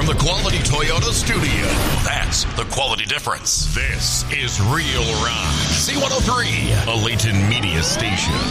from the Quality Toyota studio. That's the quality difference. This is Real Rock. C103, a Layton media station.